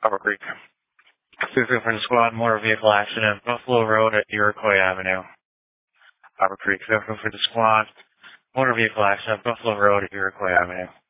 Harbor Creek. 2 for the squad, motor vehicle accident, Buffalo Road at Iroquois Avenue. Harbor Creek. 2 for the squad, motor vehicle accident, Buffalo Road at Iroquois Avenue.